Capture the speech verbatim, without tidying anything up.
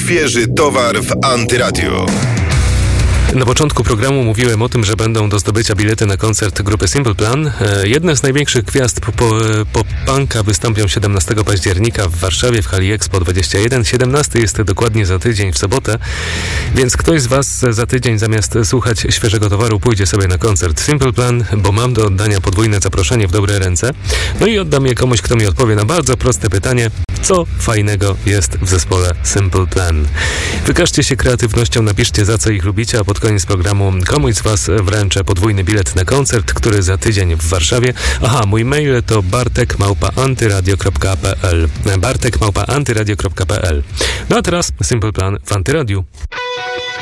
Świeży towar w Antyradiu. Na początku programu mówiłem o tym, że będą do zdobycia bilety na koncert grupy Simple Plan. Jedne z największych gwiazd pop-punka wystąpią siedemnastego października w Warszawie w hali Expo dwadzieścia jeden. siedemnasty jest dokładnie za tydzień w sobotę, więc ktoś z Was za tydzień zamiast słuchać świeżego towaru pójdzie sobie na koncert Simple Plan, bo mam do oddania podwójne zaproszenie w dobre ręce. No i oddam je komuś, kto mi odpowie na bardzo proste pytanie: co fajnego jest w zespole Simple Plan? Wykażcie się kreatywnością, napiszcie, za co ich lubicie, a pod koniec programu komuś z Was wręczę podwójny bilet na koncert, który za tydzień w Warszawie. Aha, mój mail to bartek małpa antyradio kropka p l bartek małpa antyradio kropka p l. No a teraz Simple Plan w Antyradiu.